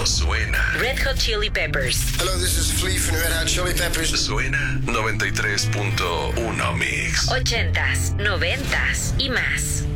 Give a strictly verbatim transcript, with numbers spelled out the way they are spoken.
cuando suena. Red Hot Chili Peppers. Hello, this is Flea from Red Hot Chili Peppers. Suena noventa y tres punto uno Mix. Ochentas, noventas y más.